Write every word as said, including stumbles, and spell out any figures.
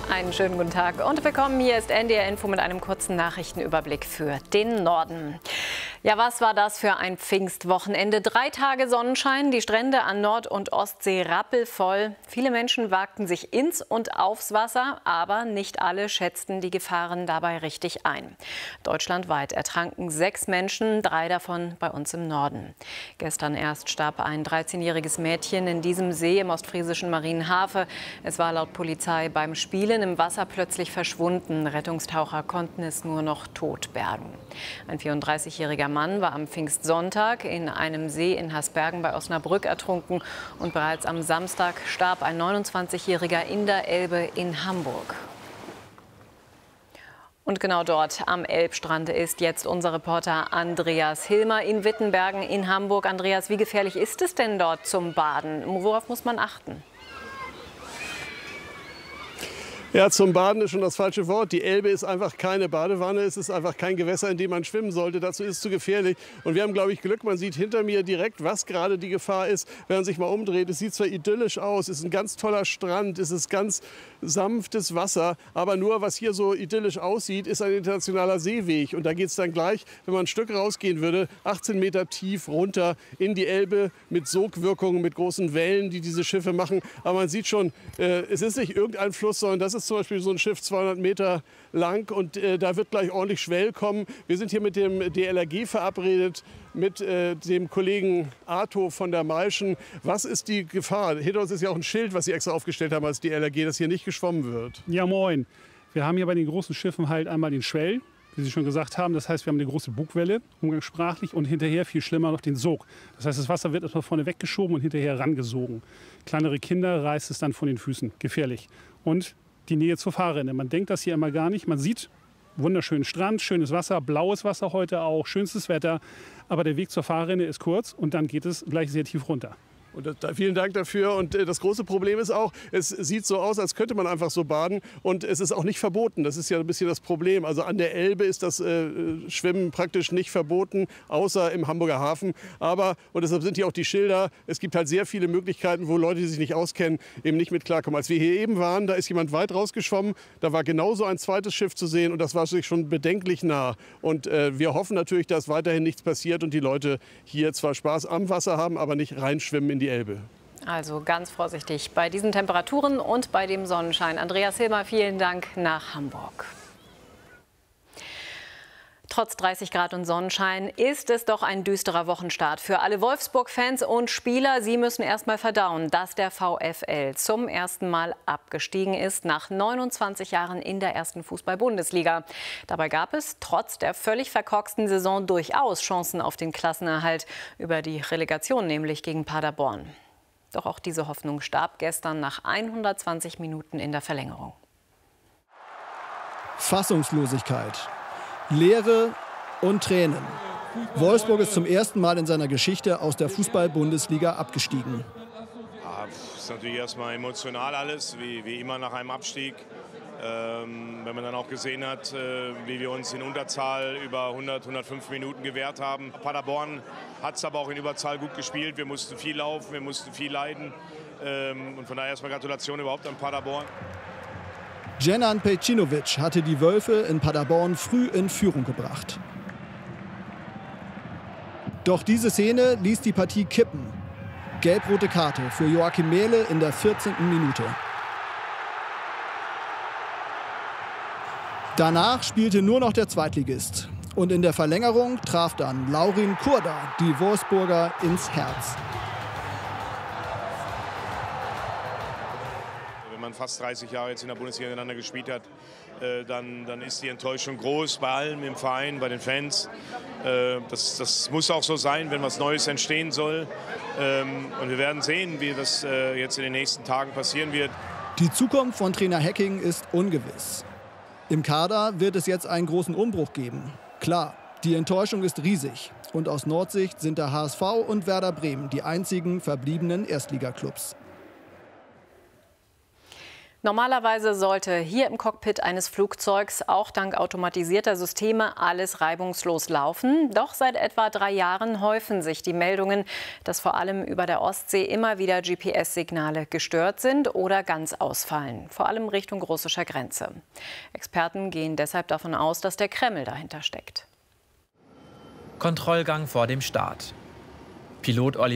Einen schönen guten Tag und willkommen. Hier ist N D R Info mit einem kurzen Nachrichtenüberblick für den Norden. Ja, was war das für ein Pfingstwochenende? Drei Tage Sonnenschein, die Strände an Nord- und Ostsee rappelvoll. Viele Menschen wagten sich ins und aufs Wasser, aber nicht alle schätzten die Gefahren dabei richtig ein. Deutschlandweit ertranken sechs Menschen, drei davon bei uns im Norden. Gestern erst starb ein dreizehnjähriges Mädchen in diesem See im ostfriesischen Marienhafe. Es war laut Polizei beim Spielen im Wasser plötzlich verschwunden. Rettungstaucher konnten es nur noch tot bergen. Ein vierunddreißigjähriger Mann war am Pfingstsonntag in einem See in Hasbergen bei Osnabrück ertrunken. Und bereits am Samstag starb ein neunundzwanzigjähriger in der Elbe in Hamburg. Und genau dort am Elbstrand ist jetzt unser Reporter Andreas Hilmer in Wittenbergen in Hamburg. Andreas, wie gefährlich ist es denn dort zum Baden? Worauf muss man achten? Ja, zum Baden ist schon das falsche Wort. Die Elbe ist einfach keine Badewanne. Es ist einfach kein Gewässer, in dem man schwimmen sollte. Dazu ist es zu gefährlich. Und wir haben, glaube ich, Glück. Man sieht hinter mir direkt, was gerade die Gefahr ist, wenn man sich mal umdreht. Es sieht zwar idyllisch aus, es ist ein ganz toller Strand, es ist ganz sanftes Wasser. Aber nur, was hier so idyllisch aussieht, ist ein internationaler Seeweg. Und da geht es dann gleich, wenn man ein Stück rausgehen würde, achtzehn Meter tief runter in die Elbe mit Sogwirkungen, mit großen Wellen, die diese Schiffe machen. Aber man sieht schon, äh, es ist nicht irgendein Fluss, sondern das ist zum Beispiel so ein Schiff zweihundert Meter lang und äh, da wird gleich ordentlich Schwell kommen. Wir sind hier mit dem D L R G verabredet, mit äh, dem Kollegen Arto von der Maischen. Was ist die Gefahr? Hinter uns ist ja auch ein Schild, was Sie extra aufgestellt haben als D L R G, dass hier nicht geschwommen wird. Ja, moin. Wir haben hier bei den großen Schiffen halt einmal den Schwell, wie Sie schon gesagt haben. Das heißt, wir haben eine große Bugwelle, umgangssprachlich, und hinterher viel schlimmer noch den Sog. Das heißt, das Wasser wird erstmal vorne weggeschoben und hinterher rangesogen. Kleinere Kinder reißt es dann von den Füßen. Gefährlich. Und die Nähe zur Fahrrinne. Man denkt das hier immer gar nicht. Man sieht wunderschönen Strand, schönes Wasser, blaues Wasser heute auch, schönstes Wetter. Aber der Weg zur Fahrrinne ist kurz und dann geht es gleich sehr tief runter. Und da, vielen Dank dafür. Und äh, das große Problem ist auch, es sieht so aus, als könnte man einfach so baden. Und es ist auch nicht verboten. Das ist ja ein bisschen das Problem. Also an der Elbe ist das äh, Schwimmen praktisch nicht verboten, außer im Hamburger Hafen. Aber, und deshalb sind hier auch die Schilder, es gibt halt sehr viele Möglichkeiten, wo Leute, die sich nicht auskennen, eben nicht mit klarkommen. Als wir hier eben waren, da ist jemand weit rausgeschwommen. Da war genauso ein zweites Schiff zu sehen und das war sich schon bedenklich nah. Und äh, wir hoffen natürlich, dass weiterhin nichts passiert und die Leute hier zwar Spaß am Wasser haben, aber nicht reinschwimmen in die Elbe. Also ganz vorsichtig bei diesen Temperaturen und bei dem Sonnenschein. Andreas Hilmer, vielen Dank nach Hamburg. Trotz dreißig Grad und Sonnenschein ist es doch ein düsterer Wochenstart für alle Wolfsburg-Fans und Spieler. Sie müssen erst mal verdauen, dass der VfL zum ersten Mal abgestiegen ist nach neunundzwanzig Jahren in der ersten Fußball-Bundesliga. Dabei gab es trotz der völlig verkorksten Saison durchaus Chancen auf den Klassenerhalt über die Relegation, nämlich gegen Paderborn. Doch auch diese Hoffnung starb gestern nach hundertzwanzig Minuten in der Verlängerung. Fassungslosigkeit, Leere und Tränen. Wolfsburg ist zum ersten Mal in seiner Geschichte aus der Fußball-Bundesliga abgestiegen. Ja, das ist natürlich erstmal emotional alles, wie, wie immer nach einem Abstieg. Ähm, wenn man dann auch gesehen hat, äh, wie wir uns in Unterzahl über hundert, hundertfünf Minuten gewehrt haben. Paderborn hat es aber auch in Überzahl gut gespielt. Wir mussten viel laufen, wir mussten viel leiden. Ähm, und von daher erstmal Gratulation überhaupt an Paderborn. Dženan Pejčinović hatte die Wölfe in Paderborn früh in Führung gebracht. Doch diese Szene ließ die Partie kippen. Gelb-rote Karte für Joachim Mähle in der vierzehnten Minute. Danach spielte nur noch der Zweitligist. Und in der Verlängerung traf dann Laurin Kurda die Wolfsburger ins Herz. Wenn man fast dreißig Jahre jetzt in der Bundesliga miteinander gespielt hat, äh, dann, dann ist die Enttäuschung groß bei allen im Verein, bei den Fans. Äh, das, das muss auch so sein, wenn was Neues entstehen soll. Ähm, und wir werden sehen, wie das äh, jetzt in den nächsten Tagen passieren wird. Die Zukunft von Trainer Hecking ist ungewiss. Im Kader wird es jetzt einen großen Umbruch geben. Klar, die Enttäuschung ist riesig. Und aus Nordsicht sind der H S V und Werder Bremen die einzigen verbliebenen Erstligaklubs. Normalerweise sollte hier im Cockpit eines Flugzeugs auch dank automatisierter Systeme alles reibungslos laufen. Doch seit etwa drei Jahren häufen sich die Meldungen, dass vor allem über der Ostsee immer wieder G P S-Signale gestört sind oder ganz ausfallen, vor allem Richtung russischer Grenze. Experten gehen deshalb davon aus, dass der Kreml dahinter steckt. Kontrollgang vor dem Start. Pilot Oliver